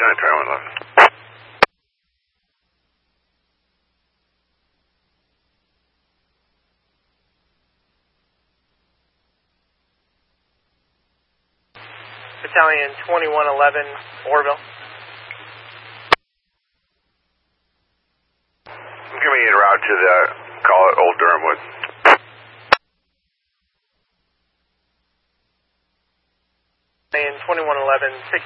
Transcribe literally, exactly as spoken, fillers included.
Battalion twenty-one eleven. Battalion twenty-one eleven, Orville. Give me en route to the, call it Old Durhamwood. Battalion twenty-one eleven, six